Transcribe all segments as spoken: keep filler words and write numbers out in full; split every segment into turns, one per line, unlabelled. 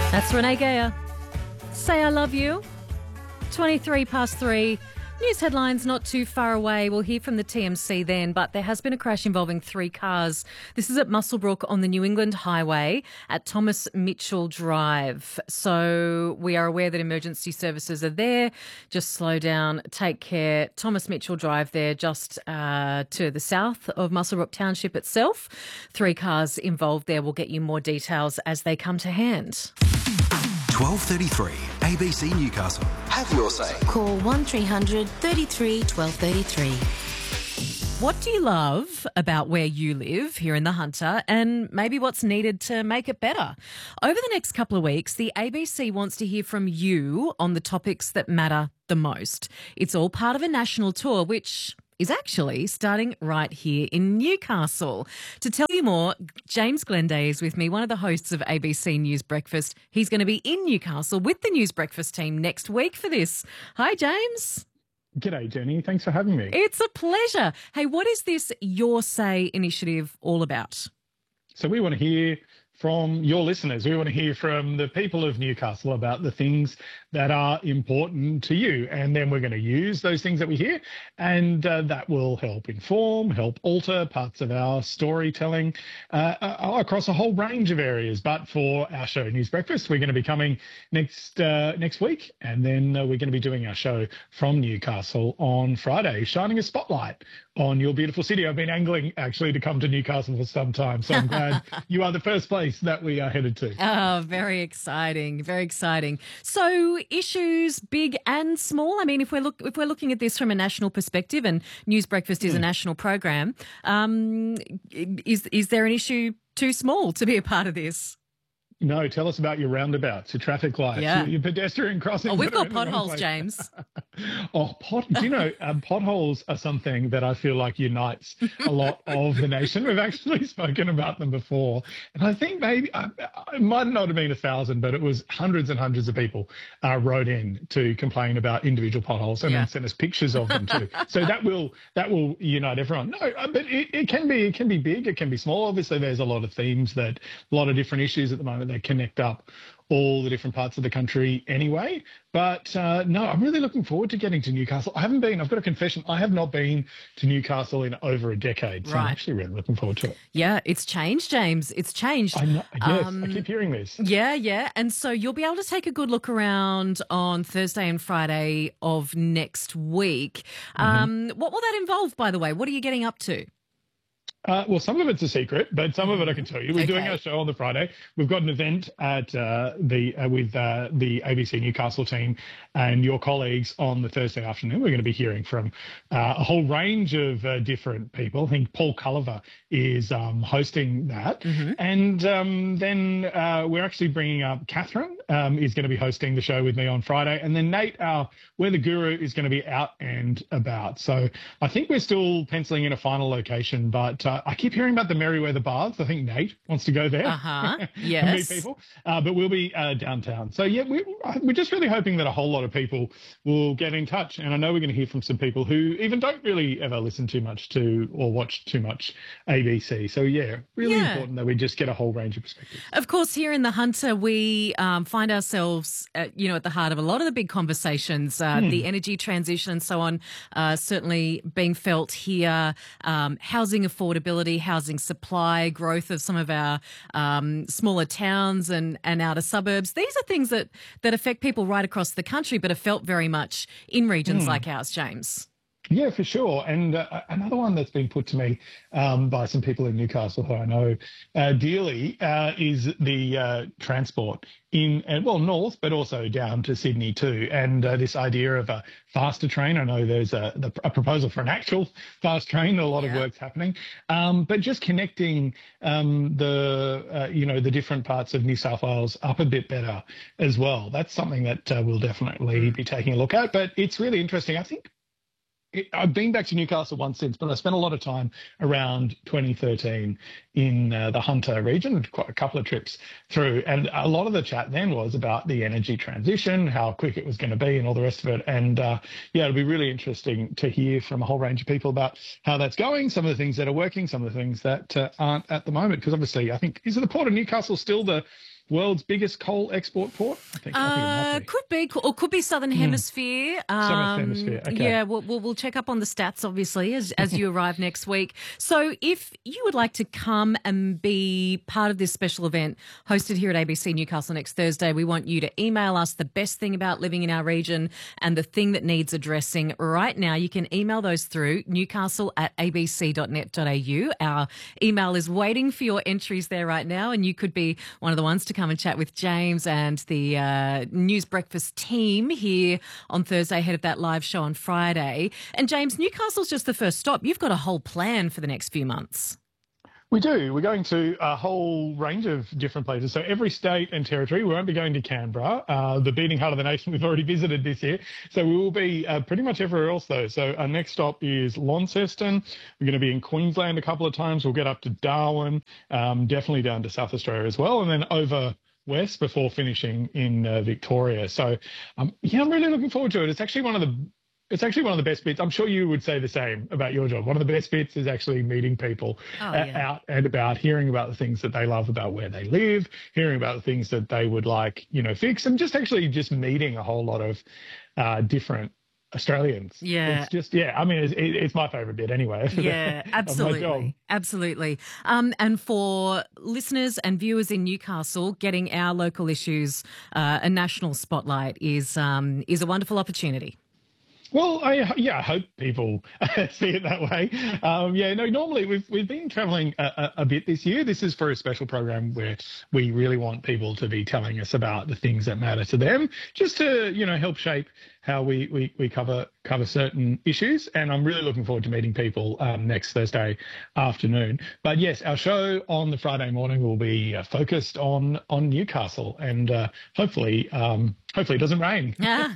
That's Renee Geyer. Say I love you. twenty-three past three. News headlines not too far away. We'll hear from the T M C then, but there has been a crash involving three cars. This is at Muswellbrook on the New England Highway at Thomas Mitchell Drive. So we are aware that emergency services are there. Just slow down, take care. Thomas Mitchell Drive there, just uh, to the south of Muswellbrook Township itself. Three cars involved there. We'll get you more details as they come to hand.
twelve thirty-three, A B C Newcastle. Have your say.
Call one three hundred thirty-three twelve thirty-three.
What do you love about where you live here in the Hunter, and maybe what's needed to make it better? Over the next couple of weeks, the A B C wants to hear from you on the topics that matter the most. It's all part of a national tour, which is actually starting right here in Newcastle. To tell you more, James Glenday is with me, one of the hosts of A B C News Breakfast. He's going to be in Newcastle with the News Breakfast team next week for this. Hi, James.
G'day, Jenny. Thanks for having me.
It's a pleasure. Hey, what is this Your Say initiative all about?
So we want to hear from your listeners. We want to hear from the people of Newcastle about the things that are important to you. And then we're going to use those things that we hear, and uh, that will help inform, help alter parts of our storytelling uh, uh, across a whole range of areas. But for our show, News Breakfast, we're going to be coming next uh, next week, and then uh, we're going to be doing our show from Newcastle on Friday, shining a spotlight on your beautiful city. I've been angling, actually, to come to Newcastle for some time, so I'm glad you are the first place that we are headed to.
Oh, very exciting, very exciting. So issues big and small. I mean, if we're look if we're looking at this from a national perspective, and News Breakfast is a national program, um, is is there an issue too small to be a part of this?
No, tell us about your roundabouts, your traffic lights,
Yeah.
your, your pedestrian crossings.
Oh, we've
that are
got
in the wrong
potholes,
place.
James.
Oh, pot, do you know, um, potholes are something that I feel like unites a lot of the nation. We've actually spoken about them before. And I think maybe, I, it might not have been a thousand, but it was hundreds and hundreds of people uh, wrote in to complain about individual potholes and
Yeah.
then sent us pictures of them too. So that will that will unite everyone. No, uh, but it, it can be it can be big, it can be small. Obviously, there's a lot of themes that, a lot of different issues at the moment that connect up all the different parts of the country anyway. But uh, no, I'm really looking forward to getting to Newcastle. I haven't been, I've got a confession, I have not been to Newcastle in over a decade. So I'm
Right.
actually really looking forward to it.
Yeah, it's changed, James. It's changed.
I know, yes,
Um,
I keep hearing this.
Yeah, yeah. And so you'll be able to take a good look around on Thursday and Friday of next week.
Mm-hmm.
Um, what will that involve, by the way? What are you getting up to?
Uh, well, some of it's a secret, but some of it I can tell you. We're doing
Okay.
our show on the Friday. We've got an event at uh, the uh, with uh, the A B C Newcastle team and your colleagues on the Thursday afternoon. We're going to be hearing from uh, a whole range of uh, different people. I think Paul Culliver is um, hosting that, and um, then uh, we're actually bringing up Catherine um, is going to be hosting the show with me on Friday, and then Nate, our weather guru, is going to be out and about. So I think we're still penciling in a final location, but uh, I keep hearing about the Merryweather Baths. I think Nate wants to go there.
Uh-huh.
and
Yes.
meet people. Uh, but we'll be uh, downtown. So, yeah, we, we're just really hoping that a whole lot of people will get in touch. And I know we're going to hear from some people who even don't really ever listen too much to or watch too much A B C. So, yeah, really
Yeah.
important that we just get a whole range of perspectives.
Of course, here in the Hunter, we um, find ourselves, uh, you know, at the heart of a lot of the big conversations, uh,
Hmm.
the energy transition and so on, uh, certainly being felt here, um, housing affordability, housing supply, growth of some of our um, smaller towns and, and outer suburbs. These are things that, that affect people right across the country, but are felt very much in regions
Hmm.
like ours, James.
Yeah, for sure. And uh, another one that's been put to me um, by some people in Newcastle who I know uh, dearly uh, is the uh, transport in, uh, well, north, but also down to Sydney too. And uh, this idea of a faster train. I know there's a, the, a proposal for an actual fast train. A lot of
Yeah.
work's happening. Um, but just connecting um, the, uh, you know, the different parts of New South Wales up a bit better as well. That's something that uh, we'll definitely be taking a look at. But it's really interesting. I think it, I've been back to Newcastle once since, but I spent a lot of time around twenty thirteen in uh, the Hunter region, quite a couple of trips through. And a lot of the chat then was about the energy transition, how quick it was going to be and all the rest of it. And uh, yeah, it'll be really interesting to hear from a whole range of people about how that's going, some of the things that are working, some of the things that uh, aren't at the moment. Because obviously, I think, is it the Port of Newcastle still the world's biggest coal export port? I think, I think it might
Uh,
be.
could be, or could be Southern Hemisphere.
Southern Hemisphere, okay.
Yeah, we'll, we'll we'll check up on the stats, obviously, as as you arrive next week. So, if you would like to come and be part of this special event hosted here at A B C Newcastle next Thursday, we want you to email us the best thing about living in our region and the thing that needs addressing right now. You can email those through newcastle at a b c dot net dot a u. Our email is waiting for your entries there right now, and you could be one of the ones to come and chat with James and the uh, News Breakfast team here on Thursday ahead of that live show on Friday. And James, Newcastle's just the first stop. You've got a whole plan for the next few months.
We do. We're going to a whole range of different places. So every state and territory, we won't be going to Canberra, uh, the beating heart of the nation we've already visited this year. So we will be uh, pretty much everywhere else, though. So our next stop is Launceston. We're going to be in Queensland a couple of times. We'll get up to Darwin, um, definitely down to South Australia as well, and then over west before finishing in uh, Victoria. So, um, yeah, I'm really looking forward to it. It's actually one of the It's actually one of the best bits. I'm sure you would say the same about your job. One of the best bits is actually meeting people
Oh,
uh,
yeah.
out and about, hearing about the things that they love about where they live, hearing about the things that they would like, you know, fix, and just actually just meeting a whole lot of uh, different Australians.
Yeah.
It's just, yeah, I mean, it's, it, it's my favourite bit anyway.
Yeah,
of my job.
absolutely. Absolutely. Um, and for listeners and viewers in Newcastle, getting our local issues uh, a national spotlight is um, is a wonderful opportunity.
Well, I yeah, I hope people see it that way. Um, yeah, no, normally we've we've been travelling a, a, a bit this year. This is for a special program where we really want people to be telling us about the things that matter to them, just to, you know, help shape how we we, we cover cover certain issues. And I'm really looking forward to meeting people um, next Thursday afternoon. But yes, our show on the Friday morning will be uh, focused on on Newcastle, and uh, hopefully um, hopefully it doesn't rain.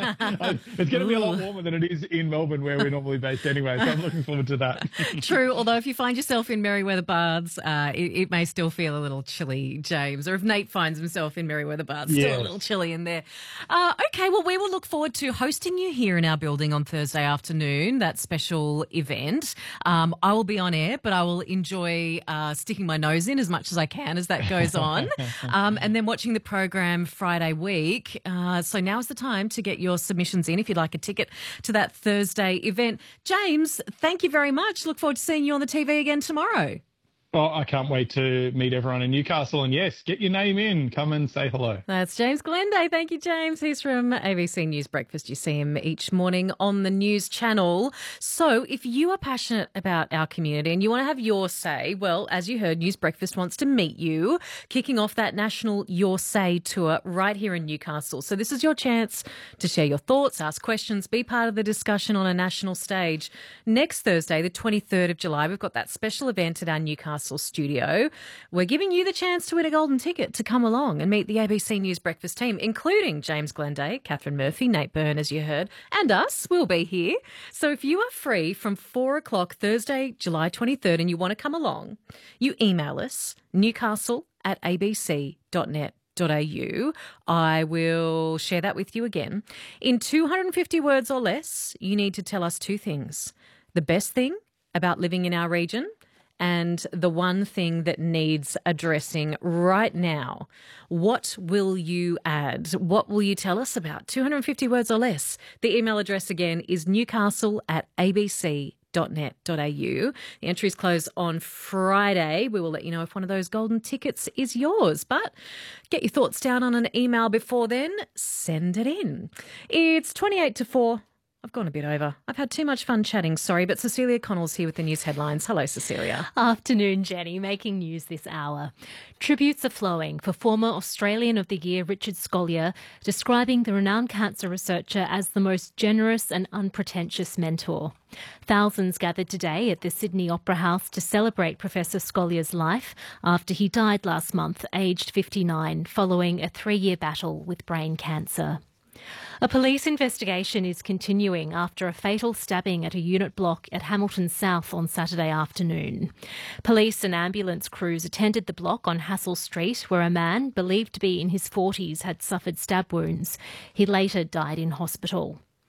It's going to be a lot warmer than it is in Melbourne, where we're normally based anyway. So I'm looking forward to that.
True, although if you find yourself in Merriweather Baths, uh, it, it may still feel a little chilly, James. Or if Nate finds himself in Merriweather Baths, still
Yes.
a little chilly in there. Uh, okay, well, we will look forward to hosting you here in our building on Thursday afternoon, that special event. Um, I will be on air, but I will enjoy uh, sticking my nose in as much as I can as that goes on. um, and then watching the program Friday week. Uh, so now is the time to get your submissions in if you'd like a ticket to that Thursday event. James, thank you very much. Look forward to seeing you on the T V again tomorrow.
Oh, I can't wait to meet everyone in Newcastle. And yes, get your name in. Come and say hello.
That's James Glenday. Thank you, James. He's from A B C News Breakfast. You see him each morning on the news channel. So if you are passionate about our community and you want to have your say, well, as you heard, News Breakfast wants to meet you, kicking off that national Your Say tour right here in Newcastle. So this is your chance to share your thoughts, ask questions, be part of the discussion on a national stage. Next Thursday, the twenty-third of July, we've got that special event at our Newcastle studio. We're giving you the chance to win a golden ticket to come along and meet the A B C News Breakfast team, including James Glenday, Catherine Murphy, Nate Byrne, as you heard, and us. We'll be here. So if you are free from four o'clock Thursday, July twenty-third, and you want to come along, you email us, newcastle at a b c dot net dot a u. I will share that with you again. In two hundred fifty words or less, you need to tell us two things. The best thing about living in our region, and the one thing that needs addressing right now. What will you add? What will you tell us about? two hundred fifty words or less. The email address again is newcastle at a b c dot net dot a u. The entries close on Friday. We will let you know if one of those golden tickets is yours. But get your thoughts down on an email before then. Send it in. It's twenty-eight to four. I've gone a bit over. I've had too much fun chatting, sorry, but Cecilia Connell's here with the news headlines. Hello, Cecilia.
Afternoon, Jenny. Making news this hour. Tributes are flowing for former Australian of the Year Richard Scolyer, describing the renowned cancer researcher as the most generous and unpretentious mentor. Thousands gathered today at the Sydney Opera House to celebrate Professor Scolyer's life after he died last month, aged fifty-nine, following a three-year battle with brain cancer. A police investigation is continuing after a fatal stabbing at a unit block at Hamilton South on Saturday afternoon. Police and ambulance crews attended the block on Hassel Street, where a man, believed to be in his forties, had suffered stab wounds. He later died in hospital.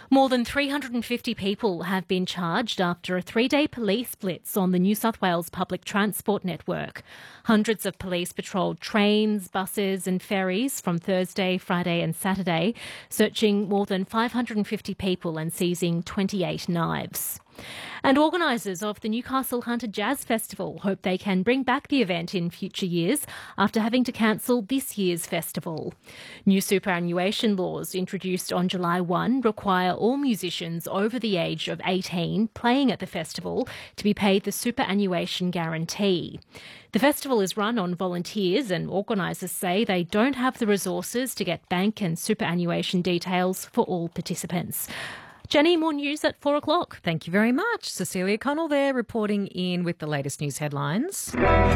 More than three hundred fifty people have been charged after a three-day police blitz on the New South Wales public transport network. Hundreds of police patrolled trains, buses and ferries from Thursday, Friday and Saturday, searching more than five hundred fifty people and seizing twenty-eight knives. And organisers of the Newcastle Hunter Jazz Festival hope they can bring back the event in future years after having to cancel this year's festival. New superannuation laws introduced on July first require all musicians over the age of eighteen playing at the festival to be paid the superannuation guarantee. The festival is run on volunteers and organisers say they don't have the resources to get bank and superannuation details for all participants. Jenny, more news at four o'clock.
Thank you very much. Cecilia Connell there reporting in with the latest news headlines.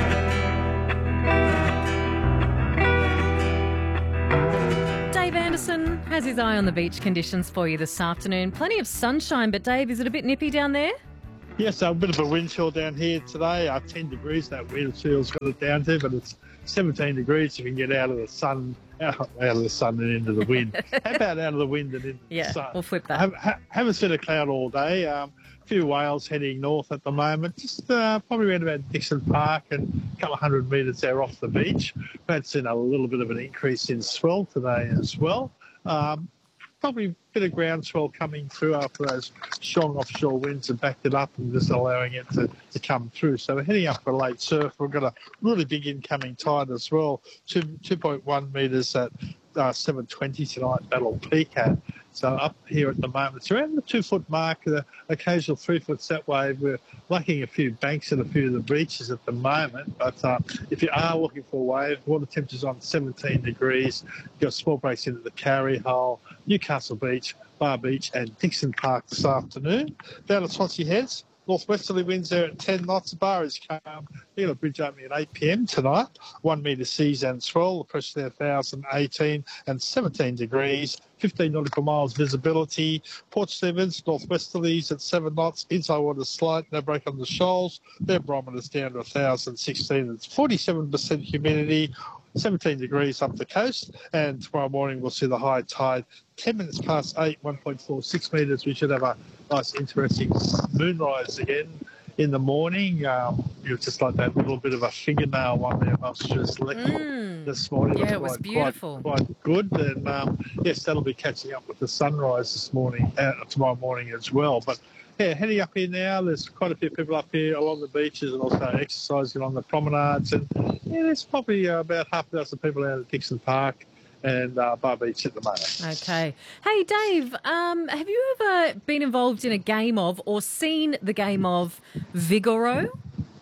Dave Anderson has his eye on the beach conditions for you this afternoon. Plenty of sunshine, but Dave, is it a bit nippy down there?
Yes, a bit of a wind chill down here today. Uh, ten degrees that wind chill's got it down to, but it's seventeen degrees if you can get out of the sun, out, out of the sun and into the wind. How about out of the wind and into
yeah,
the sun?
We'll flip that.
I have, ha, haven't seen a cloud all day. Um, a few whales heading north at the moment, just uh, probably around about Dixon Park and a couple of hundred metres there off the beach. We've seen a little bit of an increase in swell today as well. Um, Probably a bit of groundswell coming through after those strong offshore winds have backed it up and just allowing it to, to come through. So we're heading up for a late surf. We've got a really big incoming tide as well, two, 2.1 metres at uh, seven twenty tonight, that'll peak at. So up here at the moment, it's around the two-foot mark, the occasional three-foot set wave. We're lacking a few banks at a few of the beaches at the moment, but uh, if you are looking for a wave, water temperature's on seventeen degrees. You've got small breaks into the Carry Hole, Newcastle Beach, Bar Beach and Dixon Park this afternoon. Down at Swansea Heads, northwesterly winds there at ten knots. The bar is calm. You've got a bridge opening at eight p m tonight. One metre seas and swell. The pressure there one thousand eighteen and seventeen degrees. fifteen nautical miles visibility. Port Stephens, northwesterlies at seven knots. Inside water slight. No break on the shoals. Their barometer's down to one thousand sixteen. It's forty-seven percent humidity. seventeen degrees up the coast, and tomorrow morning we'll see the high tide ten minutes past eight, one point four six metres. We should have a nice, interesting moonrise again in the morning. Um, it was just like that little bit of a fingernail one there, Austria's Leck
Mm.
this morning.
Yeah,
was
it was
quite,
beautiful.
Quite, quite good, and um, yes, that'll be catching up with the sunrise this morning, uh, tomorrow morning as well. But yeah, heading up here now, there's quite a few people up here along the beaches and also exercising on the promenades. And yeah, there's probably uh, about half a dozen people out at Dixon Park and uh, Bar Beach at the moment.
Okay. Hey, Dave, um, have you ever been involved in a game of or seen the game of Vigoro?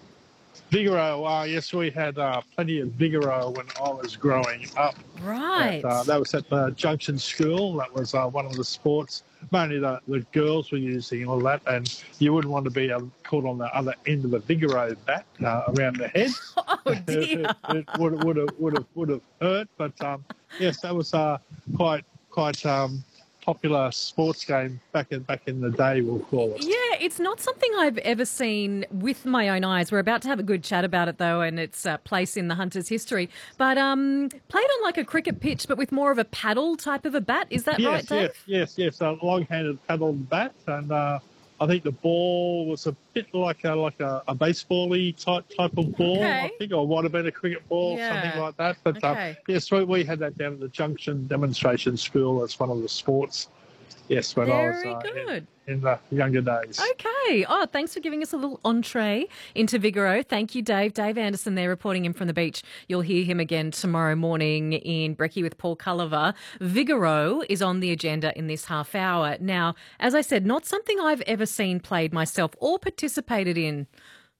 Vigoro, uh, yes, we had uh, plenty of Vigoro when I was growing up.
Right.
And, uh, that was at the Junction School. That was uh, one of the sports. Mainly the, the girls were using all that, and you wouldn't want to be uh, caught on the other end of a Vigoro bat uh, around the head.
Oh, dear.
it it would, would, have, would, have, would have hurt, but um, yes, that was uh, quite quite um, popular sports game back in back in the day, we'll call it.
Yeah, it's not something I've ever seen with my own eyes. We're about to have a good chat about it, though, and its uh, place in the Hunters' history. But um, played on like a cricket pitch, but with more of a paddle type of a bat. Is that
yes,
right, Dave?
Yes, yes, yes. A long-handed paddle bat, and uh, I think the ball was a bit like a like a, a baseball-y type type of ball.
Okay.
I think, or might have been a cricket ball,
Yeah.
something like that. But
Okay.
uh, yes, we, we had that down at the Junction Demonstration School as one of the sports. Yes, when
Very
I was uh,
good.
in, in the younger days.
Okay. Oh, thanks for giving us a little entree into Vigoro. Thank you, Dave. Dave Anderson there reporting in from the beach. You'll hear him again tomorrow morning in Brekkie with Paul Culliver. Vigoro is on the agenda in this half hour. Now, as I said, not something I've ever seen played myself or participated in.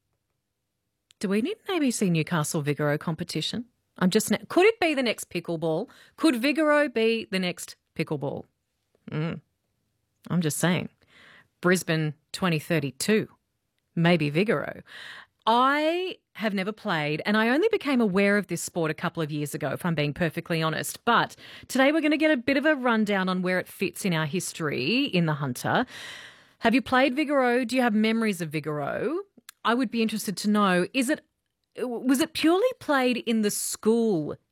Do we need an A B C Newcastle Vigoro competition? I'm just na- could it be the next pickleball? Could Vigoro be the next pickleball? Mm. I'm just saying. Brisbane twenty thirty-two, maybe Vigoro. I have never played, and I only became aware of this sport a couple of years ago, if I'm being perfectly honest. But today we're going to get a bit of a rundown on where it fits in our history in the Hunter. Have you played Vigoro? Do you have memories of Vigoro? I would be interested to know, is it was it purely played in the school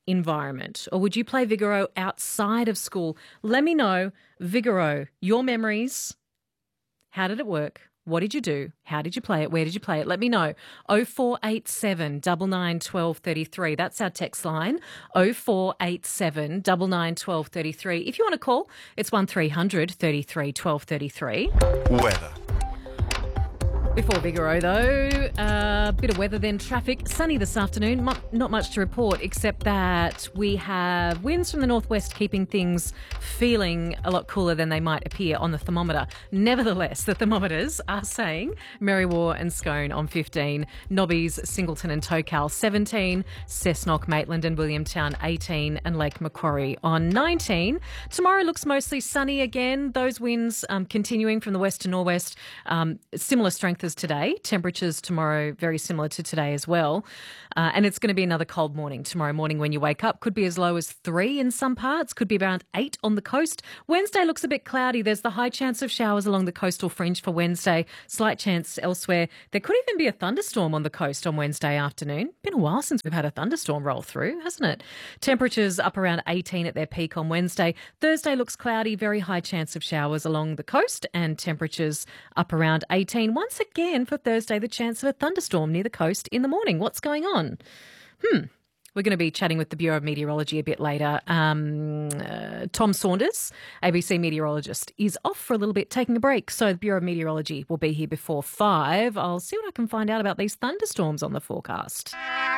environment, or would you play Vigoro outside of school? Let me know. Vigoro, your memories. How did it work? What did you do? How did you play it? Where did you play it? Let me know. oh four eight seven, nine nine, one two three three. That's our text line. oh four eight seven, nine nine, one two three three. If you want to call, it's one three hundred, thirty-three, twelve thirty-three.
Weather.
Before Vigoro, though, a uh, bit of weather then. Traffic, sunny this afternoon. Mu- not much to report except that we have winds from the northwest keeping things feeling a lot cooler than they might appear on the thermometer. Nevertheless, the thermometers are saying Merriwa and Scone on fifteen, Nobbies, Singleton and Tocal seventeen, Cessnock, Maitland and Williamtown eighteen, and Lake Macquarie on nineteen. Tomorrow looks mostly sunny again. Those winds um, continuing from the west to northwest, um, similar strength as today. Temperatures tomorrow very similar to today as well. Uh, and it's going to be another cold morning tomorrow morning when you wake up. Could be as low as three in some parts. Could be around eight on the coast. Wednesday looks a bit cloudy. There's the high chance of showers along the coastal fringe for Wednesday. Slight chance elsewhere. There could even be a thunderstorm on the coast on Wednesday afternoon. Been a while since we've had a thunderstorm roll through, hasn't it? Temperatures up around eighteen at their peak on Wednesday. Thursday looks cloudy. Very high chance of showers along the coast and temperatures up around eighteen. Once again, Again, for Thursday, the chance of a thunderstorm near the coast in the morning. What's going on? Hmm. We're going to be chatting with the Bureau of Meteorology a bit later. Um, uh, Tom Saunders, A B C meteorologist, is off for a little bit, taking a break. So the Bureau of Meteorology will be here before five. I'll see what I can find out about these thunderstorms on the forecast.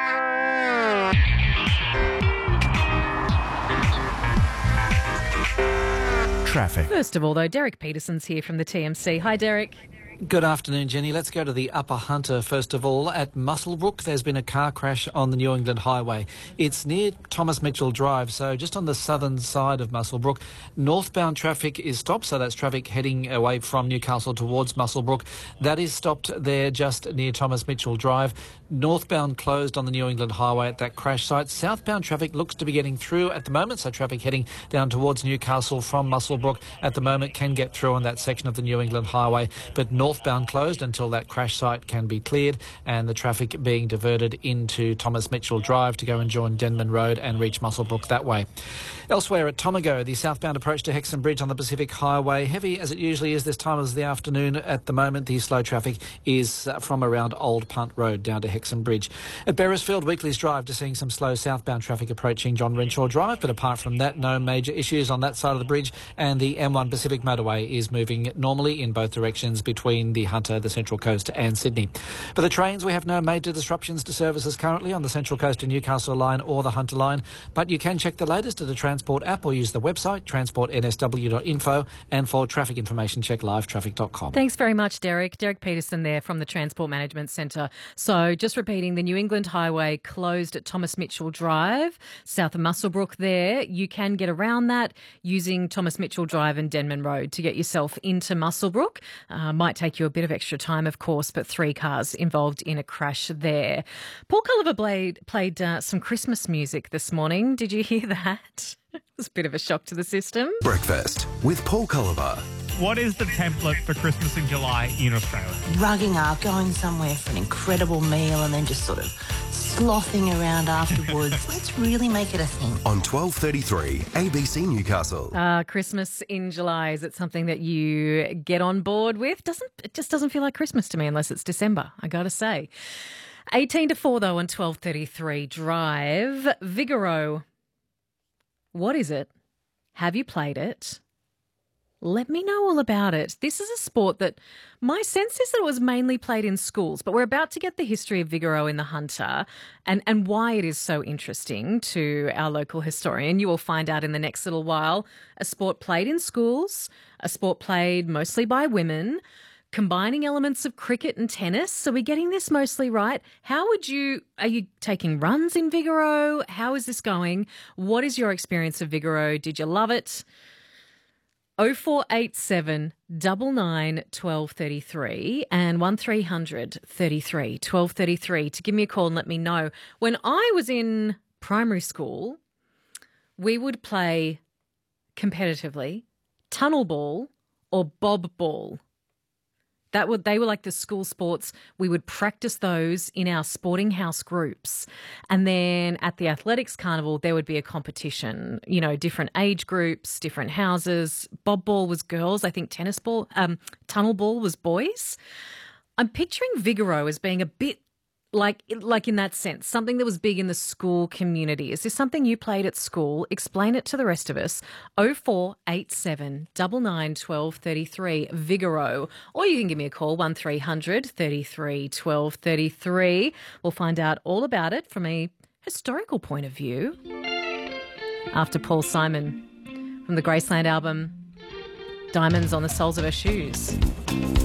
Traffic.
First of all, though, Derek Peterson's here from the T M C. Hi, Derek.
Good afternoon, Jenny. Let's go to the Upper Hunter first of all. At Muswellbrook, there's been a car crash on the New England Highway. It's near Thomas Mitchell Drive, so just on the southern side of Muswellbrook. Northbound traffic is stopped, so that's traffic heading away from Newcastle towards Muswellbrook. That is stopped there just near Thomas Mitchell Drive. Northbound closed on the New England Highway at that crash site. Southbound traffic looks to be getting through at the moment, so traffic heading down towards Newcastle from Muswellbrook at the moment can get through on that section of the New England Highway, but northbound closed until that crash site can be cleared and the traffic being diverted into Thomas Mitchell Drive to go and join Denman Road and reach Muswellbrook that way. Elsewhere at Tomago, the southbound approach to Hexham Bridge on the Pacific Highway, heavy as it usually is this time of the afternoon. At the moment, the slow traffic is from around Old Punt Road down to Hexham Bridge. At Beresfield, Weekly's Drive, just seeing some slow southbound traffic approaching John Renshaw Drive, but apart from that, no major issues on that side of the bridge, and the M one Pacific Motorway is moving normally in both directions between the Hunter, the Central Coast and Sydney. For the trains, we have no major disruptions to services currently on the Central Coast and Newcastle line or the Hunter line, but you can check the latest at the Transport app or use the website transport n s w dot info, and for traffic information, check live traffic dot com.
Thanks very much, Derek. Derek Peterson there from the Transport Management Centre. So just repeating, the New England Highway closed at Thomas Mitchell Drive, south of Muswellbrook there. You can get around that using Thomas Mitchell Drive and Denman Road to get yourself into Muswellbrook. Uh, might take you a bit of extra time, of course, but three cars involved in a crash there. Paul Culliver played, played uh, some Christmas music this morning. Did you hear that? It was a bit of a shock to the system.
Breakfast with Paul Culliver.
What is the template for Christmas in July in Australia?
Rugging up, going somewhere for an incredible meal and then just sort of slothing around afterwards. Let's really make it a thing.
On twelve thirty-three A B C Newcastle.
Uh, Christmas in July, is it something that you get on board with? Doesn't It just doesn't feel like Christmas to me unless it's December, I got to say. eighteen to four though on twelve thirty-three Drive. Vigoro. What is it? Have you played it? Let me know all about it. This is a sport that my sense is that it was mainly played in schools, but we're about to get the history of Vigoro in the Hunter and, and why it is so interesting to our local historian. You will find out in the next little while. A sport played in schools, a sport played mostly by women, combining elements of cricket and tennis. So we're getting this mostly right. How would you, are you taking runs in Vigoro? How is this going? What is your experience of Vigoro? Did you love it? oh four eight seven, nine nine, one two three three and one three hundred, thirty-three, twelve thirty-three to give me a call and let me know. When I was in primary school, we would play competitively tunnel ball or bob ball. That would they were like the school sports. We would practice those in our sporting house groups. And then at the athletics carnival, there would be a competition, you know, different age groups, different houses. Bob ball was girls. I think tennis ball, um, tunnel ball was boys. I'm picturing Vigoro as being a bit like like in that sense, something that was big in the school community. Is this something you played at school? Explain it to the rest of us. oh four eight seven, nine nine, one two three three, Vigoro. Or you can give me a call, one three hundred, thirty-three, twelve thirty-three. We'll find out all about it from a historical point of view. After Paul Simon from the Graceland album, Diamonds on the Soles of Her Shoes.